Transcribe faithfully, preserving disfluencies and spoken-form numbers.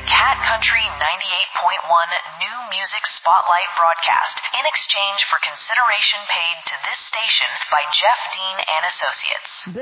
Cat Country ninety-eight point one New Music Spotlight broadcast in exchange for consideration paid to this station by Jeff Dean and Associates.